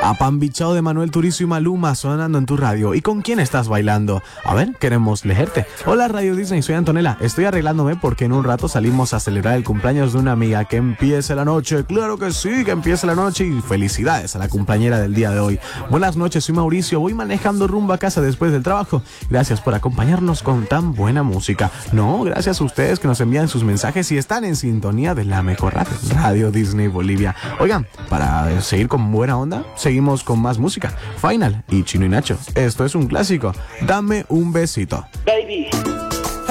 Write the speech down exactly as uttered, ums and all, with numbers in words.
Apambichao de Manuel Turizo y Maluma sonando en tu radio. ¿Y con quién estás bailando? A ver, queremos leerte. Hola Radio Disney, soy Antonella. Estoy arreglándome porque en un rato salimos a celebrar el cumpleaños de una amiga. Que empiece la noche. Claro que sí, que empiece la noche. Y felicidades a la cumpleañera del día de hoy. Buenas noches, soy Mauricio. Voy manejando rumbo a casa después del trabajo. Gracias por acompañarnos con tan buena música. No, gracias a ustedes que nos envían sus mensajes y están en sintonía de la mejor radio, Radio Disney Bolivia. Oigan, para seguir con buena onda, seguimos con más música. Final y Chino y Nacho. Esto es un clásico. Dame un besito. Baby.